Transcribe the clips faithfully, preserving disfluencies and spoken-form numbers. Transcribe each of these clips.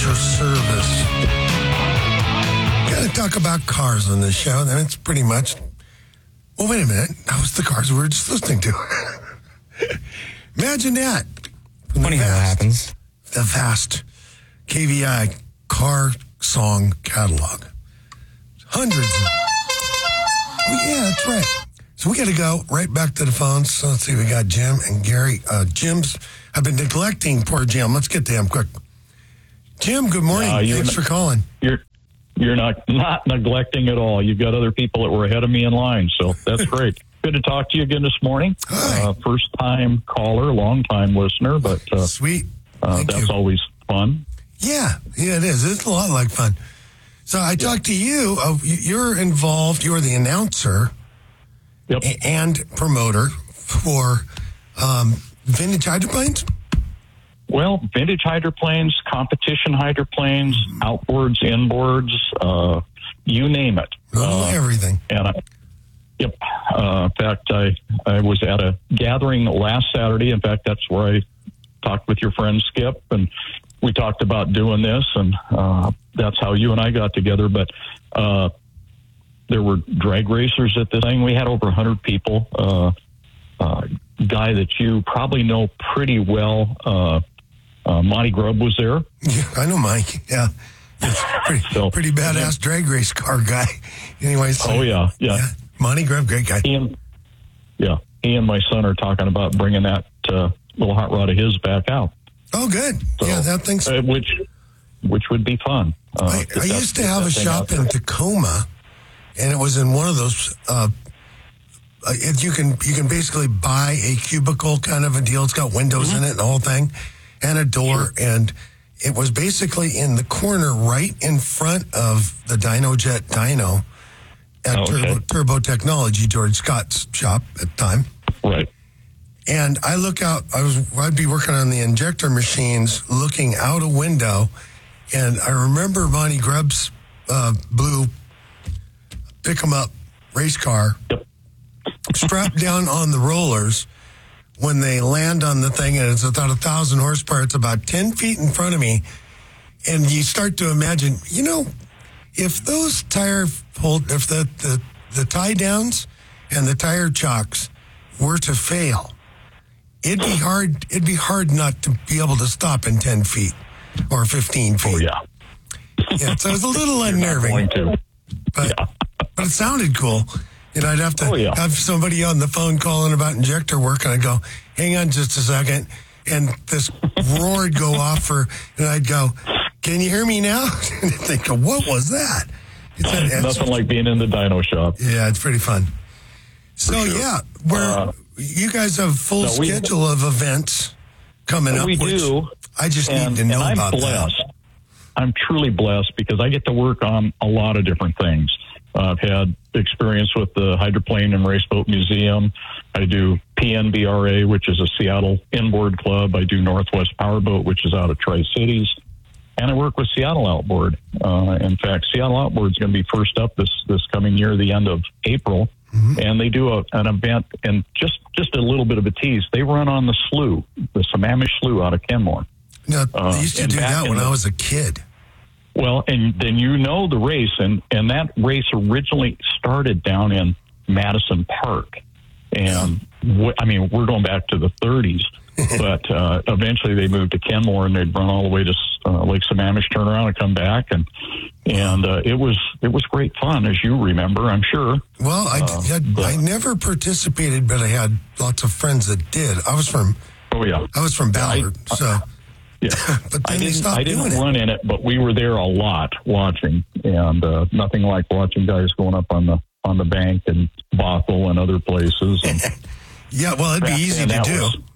your service. Got to talk about cars on this show. Then it's pretty much. Well, wait a minute. That was the cars we were just listening to. Imagine that. Funny how that happens. The vast K V I car song catalog. Hundreds of. Oh, yeah, that's right. So we got to go right back to the phones. So let's see. We got Jim and Gary. Uh, Jim's. I've been neglecting poor Jim. Let's get to him quick. Jim, good morning. Uh, Thanks for calling. You're you're not not neglecting at all. You've got other people that were ahead of me in line, so that's great. Good to talk to you again this morning. Uh, first time caller, long time listener, but uh, sweet. Uh, that's you. Always fun. Yeah, yeah, it is. It's a lot like fun. So I yeah. talked to you. Uh, you're involved. You're the announcer yep. and promoter for um, Vintage Hydroplanes. Well, vintage hydroplanes, competition hydroplanes, mm-hmm. outboards, inboards, uh, you name it. Oh, uh, everything. And I, yep. Uh, in fact, I, I was at a gathering last Saturday. In fact, that's where I talked with your friend Skip, and we talked about doing this, and uh, that's how you and I got together. But uh, there were drag racers at the thing. We had over one hundred people. Uh, uh, guy that you probably know pretty well, uh, uh, Monty Grubb was there. Yeah, I know Mike. Yeah. Pretty, so, pretty badass drag race car guy. Anyways. Oh, yeah, yeah. yeah. Monty Grubb, great guy. He and, yeah. He and my son are talking about bringing that uh, little hot rod of his back out. Oh, good. So, yeah, that thing's... Uh, which, which would be fun. Uh, I, I used to have a shop in Tacoma, and it was in one of those... Uh, uh, you can you can basically buy a cubicle kind of a deal. It's got windows mm-hmm. in it and the whole thing, and a door, sure. and it was basically in the corner right in front of the DynoJet Dyno at oh, okay. Turbo, Turbo Technology, George Scott's shop at the time. Right. And I look out, I was, I'd be working on the injector machines, looking out a window, and I remember Monty Grubb's uh, blue pick-em-up race car yep. strapped down on the rollers. When they land on the thing, and it's about a thousand horsepower, it's about ten feet in front of me, and you start to imagine, you know, if those tire hold, if the, the, the tie downs and the tire chocks were to fail, it'd be hard. It'd be hard not to be able to stop in ten feet or fifteen feet. Oh yeah, yeah. So it was a little unnerving, but yeah. but it sounded cool. And I'd have to oh, yeah. have somebody on the phone calling about injector work, and I'd go, "Hang on, just a second," and this roar would go off for, and I'd go, "Can you hear me now?" And I'd think, "What was that?" It's, it's nothing like being in the dyno shop. Yeah, it's pretty fun. So sure. yeah, we're. Uh, You guys have a full no, we, schedule of events coming up. We which do. I just and, need to know and I'm about blessed. that. I'm truly blessed because I get to work on a lot of different things. Uh, I've had experience with the Hydroplane and Raceboat Museum. I do P N B R A, which is a Seattle inboard club. I do Northwest Powerboat, which is out of Tri-Cities. And I work with Seattle Outboard. Uh, in fact, Seattle Outboard is going to be first up this, this coming year, the end of April. Mm-hmm. And they do a, an event, and just, just a little bit of a tease. They run on the slough, the Sammamish Slough out of Kenmore. Now, they used to uh, do that when the, I was a kid. Well, and then you know the race, and, and that race originally started down in Madison Park. And, w- I mean, we're going back to the thirties. But uh, eventually they moved to Kenmore, and they'd run all the way to uh, Lake Sammamish, turn around and come back, and and uh, it was it was great fun, as you remember, I'm sure. Well, I uh, had, but, I never participated, but I had lots of friends that did. I was from oh yeah, I was from Ballard, I, so yeah. but then I they didn't stopped I didn't doing run it. in it, but we were there a lot watching, and uh, nothing like watching guys going up on the on the bank in Bothell and other places. And yeah, well, it'd be easy to do. Was,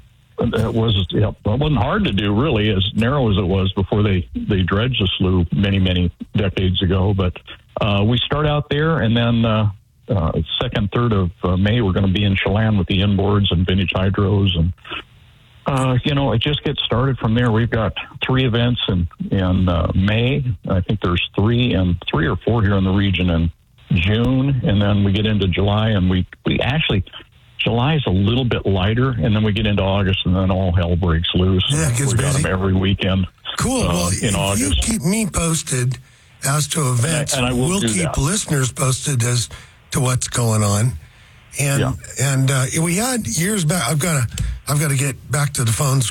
It was yeah, it wasn't hard to do, really, as narrow as it was before they, they dredged the slough many, many decades ago. But uh, we start out there, and then uh, uh, second, third of uh, May, we're going to be in Chelan with the inboards and vintage hydros. And, uh, you know, it just gets started from there. We've got three events in, in uh, May. I think there's three and three or four here in the region in June. And then we get into July, and we, we actually... July is a little bit lighter, and then we get into August, and then all hell breaks loose. Yeah, it gets we got busy. them every weekend. Cool. uh, well, in if August. you keep me posted as to events, and I, and I will we'll do keep that. listeners posted as to what's going on. And Yeah. and uh, we had years back. I've got to I've got to get back to the phones,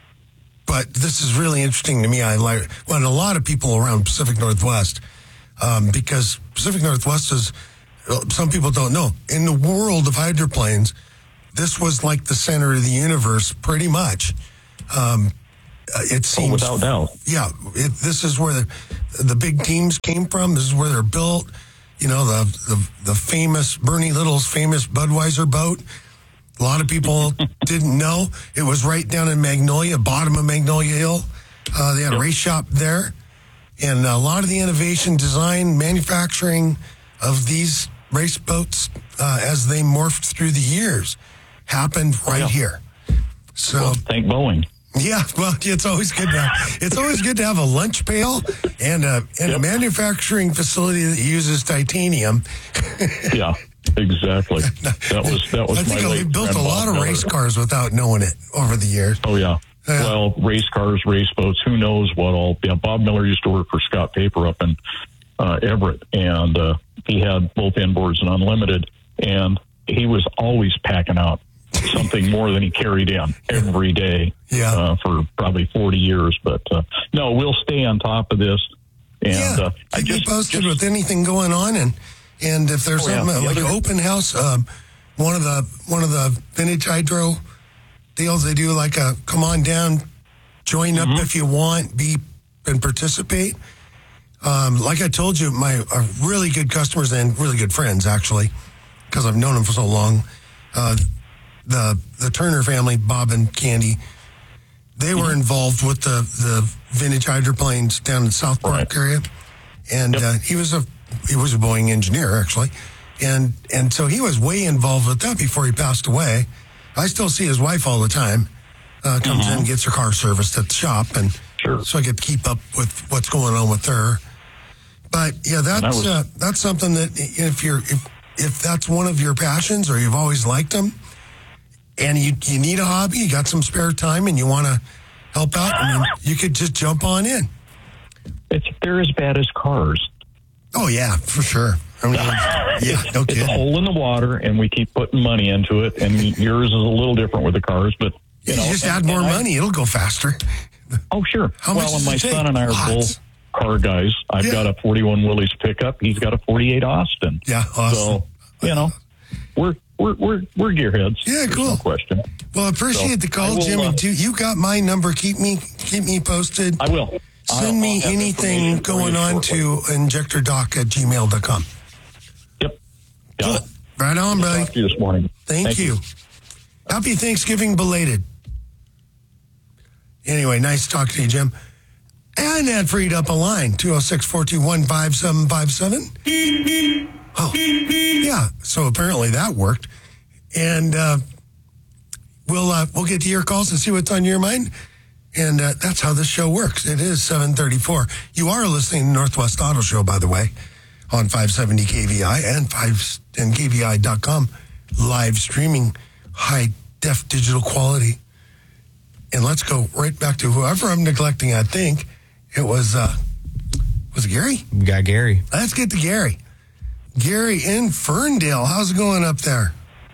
but this is really interesting to me. I like well, and a lot of people around Pacific Northwest, um, because Pacific Northwest is, some people don't know, in the world of hydroplanes, this was like the center of the universe, pretty much. Um, it seems, Oh, without doubt. yeah. It, this is where the the big teams came from. This is where they're built. You know, the, the the famous Bernie Little's famous Budweiser boat. A lot of people didn't know it was right down in Magnolia, bottom of Magnolia Hill. Uh, they had Yep. a race shop there, and a lot of the innovation, design, manufacturing of these race boats uh, as they morphed through the years happened right yeah. here. So. Well, thank Boeing. Yeah, well, it's always good to have, it's always good to have a lunch pail and a and Yep. a manufacturing facility that uses titanium. Yeah, exactly. That was that was I think my we late built a friend, lot Bob of Miller. race cars without knowing it over the years. Oh yeah. Yeah. Well, race cars, race boats. Who knows what all? Yeah, Bob Miller used to work for Scott Paper up in uh, Everett, and uh, he had both inboards and unlimited, and he was always packing out something more than he carried in every day. Yeah. Uh, for probably forty years, but uh, no, we'll stay on top of this. And Yeah, uh, I keep just me posted just- with anything going on, and and if there's Oh, yeah. something The like other- open house, um, one of the one of the vintage hydro deals they do, like a come on down, join Mm-hmm. up if you want, be and participate. Um, like I told you, my are really good customers and really good friends, actually, because I've known them for so long. Uh, the the Turner family, Bob and Candy, they were involved with the, the vintage hydroplanes down in South Park Right. area, and Yep. uh, he was a he was a Boeing engineer actually, and and so he was way involved with that before he passed away. I still see his wife all the time. Uh, comes in, gets her car serviced at the shop, and Sure. so I get to keep up with what's going on with her. But yeah, that's that was- uh, that's something that if you're if if that's one of your passions or you've always liked them, and you you need a hobby, you got some spare time, and you want to help out, I mean, you could just jump on in. It's they're as bad as cars. Oh yeah, for sure. I mean, yeah, no It's a kidding. hole in the water, and we keep putting money into it. And yours is a little different with the cars, but you You know, just and- add more and I- money, it'll go faster. Oh, sure. How much well, does and my it take? son and I are Lots. both car guys. I've Yeah. got a forty-one Willys pickup. He's got a forty-eight Austin. Yeah, awesome. So you know, we're we're we're we're gearheads. Yeah, There's cool. No question. Well, I appreciate So, the call, I will, Jim. uh, And too, you got my number. Keep me keep me posted. I will. Send I'll- me I'll have anything information for going you on shortly. to injector doc at gmail dot com. Yep. Got it. Right on, buddy. Talk to you this morning. Thank, you. Happy Thanksgiving belated. Anyway, nice to talk to you, Jim. And that freed up a line, two oh six, four two one, five seven five seven. Oh, yeah. So apparently that worked. And uh, we'll uh, we'll get to your calls and see what's on your mind. And uh, that's how this show works. It is seven thirty-four. You are listening to Northwest Auto Show, by the way, on five seventy K V I and five and K V I dot com, live streaming, high def digital quality. And let's go right back to whoever I'm neglecting. I think it was uh, was it Gary. We got Gary. Let's get to Gary. Gary in Ferndale. How's it going up there?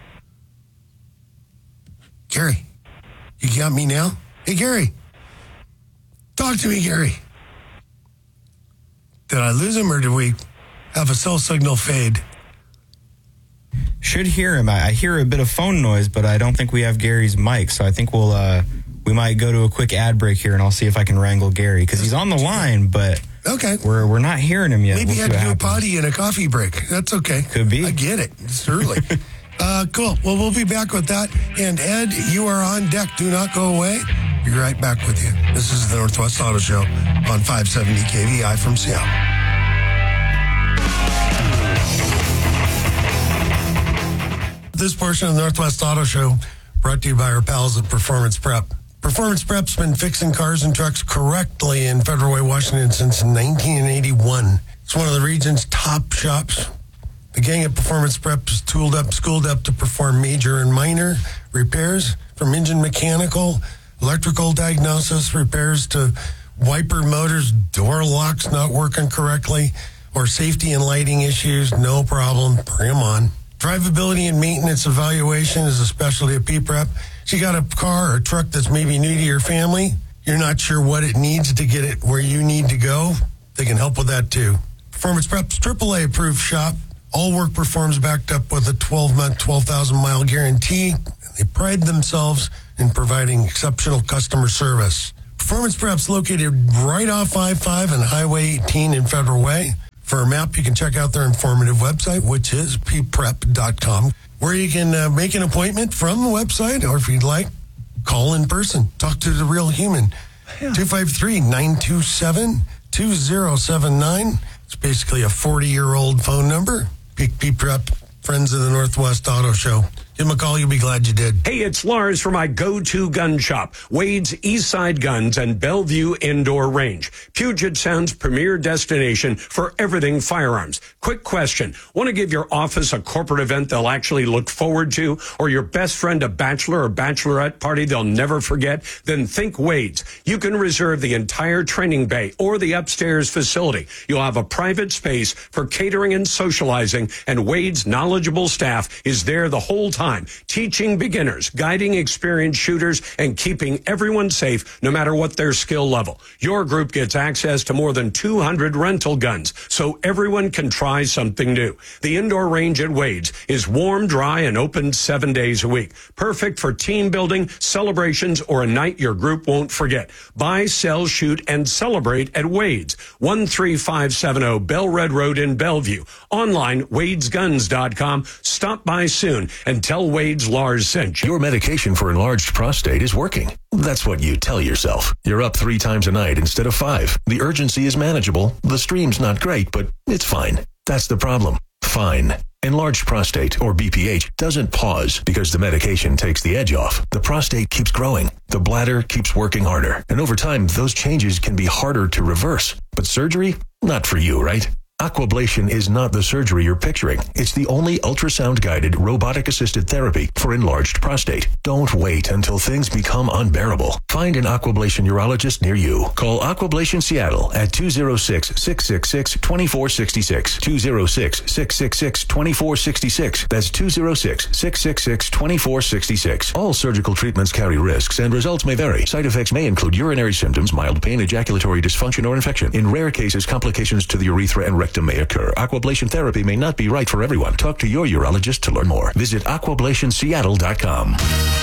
Gary, you got me now? Hey, Gary. Talk to me, Gary. Did I lose him or did we have a cell signal fade? Should hear him. I, I hear a bit of phone noise, but I don't think we have Gary's mic. So I think we'll uh, we might go to a quick ad break here, and I'll see if I can wrangle Gary because he's on the line, but Okay. we're we're not hearing him yet. Maybe We'll you see had to what do a happens. potty and a coffee break. That's okay. Could be. I get it. It's early. uh, cool. Well, we'll be back with that. And Ed, you are on deck. Do not go away. Be right back with you. This is the Northwest Auto Show on five seventy K V I from Seattle. This portion of the Northwest Auto Show brought to you by our pals at Performance Prep. Performance Prep's been fixing cars and trucks correctly in Federal Way, Washington since nineteen eighty-one. It's one of the region's top shops. The gang at Performance Prep is tooled up, schooled up to perform major and minor repairs from engine mechanical, electrical diagnosis, repairs to wiper motors, door locks not working correctly, or safety and lighting issues, no problem. Bring them on. Drivability and maintenance evaluation is a specialty at P Prep. So you got a car or a truck that's maybe new to your family, you're not sure what it needs to get it where you need to go, they can help with that too. Performance Prep's triple A approved shop. All work performs backed up with a twelve-month, twelve thousand mile guarantee. They pride themselves in providing exceptional customer service. Performance Prep's located right off I five and Highway eighteen in Federal Way. For a map, you can check out their informative website, which is p prep dot com, where you can uh, make an appointment from the website, or if you'd like, call in person. Talk to the real human. Yeah. two five three, nine two seven, two zero seven nine. It's basically a forty-year-old phone number. P Prep, Friends of the Northwest Auto Show. Give them a call. You'll be glad you did. Hey, it's Lars from my go-to gun shop, Wade's Eastside Guns and Bellevue Indoor Range, Puget Sound's premier destination for everything firearms. Quick question. Want to give your office a corporate event they'll actually look forward to, or your best friend a bachelor or bachelorette party they'll never forget? Then think Wade's. You can reserve the entire training bay or the upstairs facility. You'll have a private space for catering and socializing, and Wade's knowledgeable staff is there the whole time. Time, teaching beginners, guiding experienced shooters, and keeping everyone safe no matter what their skill level. Your group gets access to more than two hundred rental guns, so everyone can try something new. The indoor range at Wade's is warm, dry, and open seven days a week. Perfect for team building, celebrations, or a night your group won't forget. Buy, sell, shoot, and celebrate at Wade's, one three five seven zero Bell Red Road in Bellevue. Online, wades guns dot com. Stop by soon and tell Wade's Lars sent you. Your medication for enlarged prostate is working. That's what you tell yourself. You're up three times a night instead of five. The urgency is manageable. The stream's not great, but it's fine. That's the problem. Fine. Enlarged prostate, or B P H, doesn't pause because the medication takes the edge off. The prostate keeps growing. The bladder keeps working harder. And over time, those changes can be harder to reverse. But surgery? Not for you, right? Aquablation is not the surgery you're picturing. It's the only ultrasound-guided, robotic-assisted therapy for enlarged prostate. Don't wait until things become unbearable. Find an Aquablation urologist near you. Call Aquablation Seattle at two oh six, six six six, two four six six, two oh six, six six six, two four six six. That's two oh six, six six six, two four six six. All surgical treatments carry risks, and results may vary. Side effects may include urinary symptoms, mild pain, ejaculatory dysfunction, or infection. In rare cases, complications to the urethra and rectum may occur. Aquablation therapy may not be right for everyone. Talk to your urologist to learn more. Visit aquablation seattle dot com.